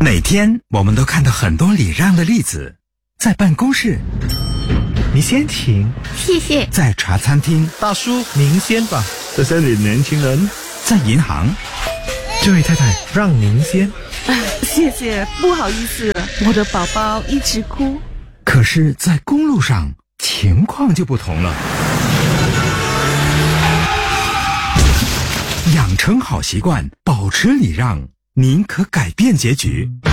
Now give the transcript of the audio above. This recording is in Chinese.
每天我们都看到很多礼让的例子，在办公室， 你先请， 谢谢。 在茶餐厅， 大叔您先吧。 这些年轻人， 在银行， 这位太太让您先。 谢谢，不好意思，我的宝宝一直哭。 可是在公路上情况就不同了。养成好习惯，保持礼让，您可改变结局。